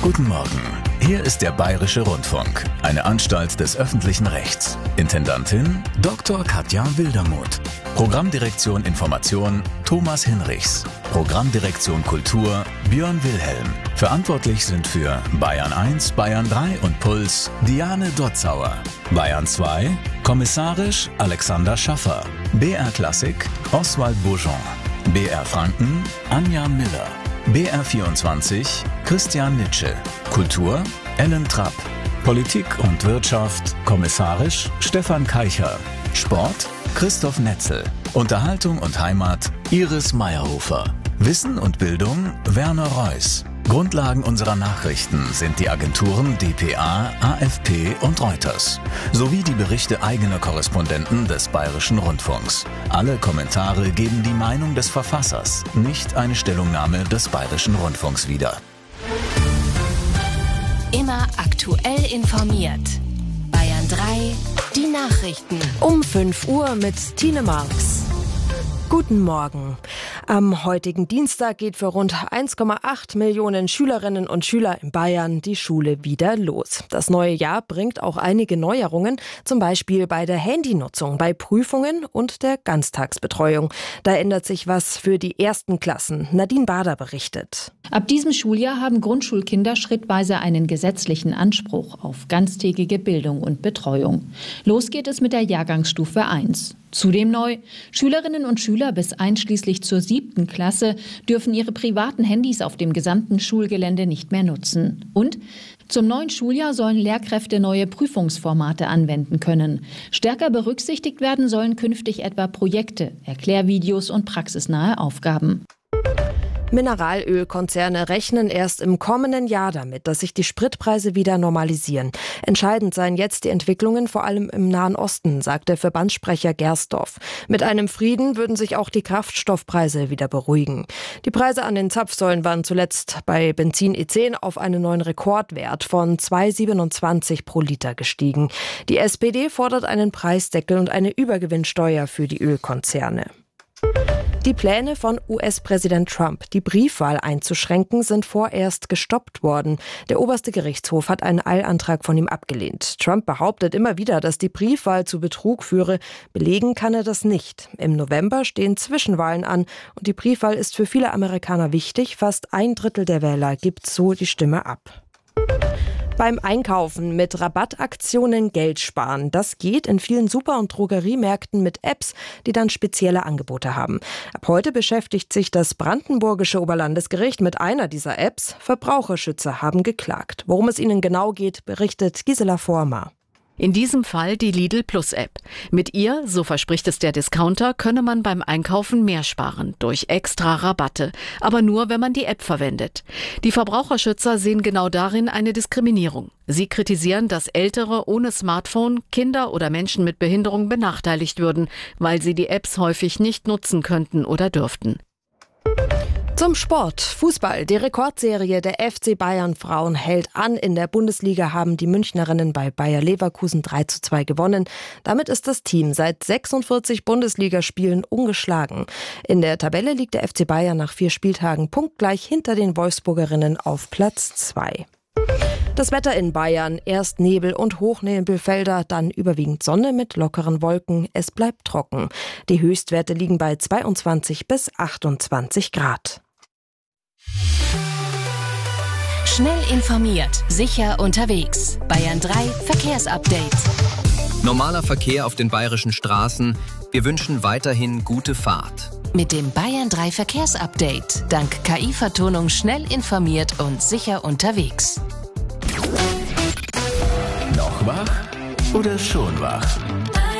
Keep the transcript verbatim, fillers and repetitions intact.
Guten Morgen. Hier ist der Bayerische Rundfunk, eine Anstalt des öffentlichen Rechts. Intendantin Doktor Katja Wildermuth. Programmdirektion Information Thomas Hinrichs. Programmdirektion Kultur Björn Wilhelm. Verantwortlich sind für Bayern eins, Bayern drei und Puls Diane Dotzauer. Bayern zwei, kommissarisch Alexander Schaffer. B R Klassik Oswald Bourgeon. B R Franken Anja Miller. B R vierundzwanzig Christian Nitsche. Kultur Ellen Trapp. Politik und Wirtschaft kommissarisch Stefan Keicher. Sport Christoph Netzel. Unterhaltung und Heimat Iris Meyerhofer. Wissen und Bildung Werner Reuss. Grundlagen unserer Nachrichten sind die Agenturen D P A, A F P und Reuters, sowie die Berichte eigener Korrespondenten des Bayerischen Rundfunks. Alle Kommentare geben die Meinung des Verfassers, nicht eine Stellungnahme des Bayerischen Rundfunks wieder. Immer aktuell informiert. Bayern drei, die Nachrichten. Um fünf Uhr mit Tine Marx. Guten Morgen. Am heutigen Dienstag geht für rund eins Komma acht Millionen Schülerinnen und Schüler in Bayern die Schule wieder los. Das neue Jahr bringt auch einige Neuerungen, zum Beispiel bei der Handynutzung, bei Prüfungen und der Ganztagsbetreuung. Da ändert sich was für die ersten Klassen. Nadine Bader berichtet. Ab diesem Schuljahr haben Grundschulkinder schrittweise einen gesetzlichen Anspruch auf ganztägige Bildung und Betreuung. Los geht es mit der Jahrgangsstufe eins. Zudem neu: Schülerinnen und Schüler bis einschließlich zur siebten Klasse dürfen ihre privaten Handys auf dem gesamten Schulgelände nicht mehr nutzen. Und zum neuen Schuljahr sollen Lehrkräfte neue Prüfungsformate anwenden können. Stärker berücksichtigt werden sollen künftig etwa Projekte, Erklärvideos und praxisnahe Aufgaben. Mineralölkonzerne rechnen erst im kommenden Jahr damit, dass sich die Spritpreise wieder normalisieren. Entscheidend seien jetzt die Entwicklungen vor allem im Nahen Osten, sagt der Verbandssprecher Gersdorf. Mit einem Frieden würden sich auch die Kraftstoffpreise wieder beruhigen. Die Preise an den Zapfsäulen waren zuletzt bei Benzin E zehn auf einen neuen Rekordwert von zwei Komma siebenundzwanzig pro Liter gestiegen. Die S P D fordert einen Preisdeckel und eine Übergewinnsteuer für die Ölkonzerne. Die Pläne von U S-Präsident Trump, die Briefwahl einzuschränken, sind vorerst gestoppt worden. Der oberste Gerichtshof hat einen Eilantrag von ihm abgelehnt. Trump behauptet immer wieder, dass die Briefwahl zu Betrug führe. Belegen kann er das nicht. Im November stehen Zwischenwahlen an und die Briefwahl ist für viele Amerikaner wichtig. Fast ein Drittel der Wähler gibt so die Stimme ab. Beim Einkaufen mit Rabattaktionen Geld sparen. Das geht in vielen Super- und Drogeriemärkten mit Apps, die dann spezielle Angebote haben. Ab heute beschäftigt sich das Brandenburgische Oberlandesgericht mit einer dieser Apps. Verbraucherschützer haben geklagt. Worum es ihnen genau geht, berichtet Gisela Vormar. In diesem Fall die Lidl Plus App. Mit ihr, so verspricht es der Discounter, könne man beim Einkaufen mehr sparen, durch extra Rabatte. Aber nur, wenn man die App verwendet. Die Verbraucherschützer sehen genau darin eine Diskriminierung. Sie kritisieren, dass Ältere ohne Smartphone, Kinder oder Menschen mit Behinderung benachteiligt würden, weil sie die Apps häufig nicht nutzen könnten oder dürften. Zum Sport. Fußball. Die Rekordserie der F C Bayern Frauen hält an. In der Bundesliga haben die Münchnerinnen bei Bayer Leverkusen drei zu zwei gewonnen. Damit ist das Team seit sechsundvierzig Bundesligaspielen ungeschlagen. In der Tabelle liegt der F C Bayern nach vier Spieltagen punktgleich hinter den Wolfsburgerinnen auf Platz zwei. Das Wetter in Bayern. Erst Nebel und Hochnebelfelder, dann überwiegend Sonne mit lockeren Wolken. Es bleibt trocken. Die Höchstwerte liegen bei zweiundzwanzig bis achtundzwanzig Grad. Schnell informiert, sicher unterwegs. Bayern drei Verkehrsupdate. Normaler Verkehr auf den bayerischen Straßen. Wir wünschen weiterhin gute Fahrt. Mit dem Bayern drei Verkehrsupdate. Dank K I-Vertonung schnell informiert und sicher unterwegs. Noch wach oder schon wach?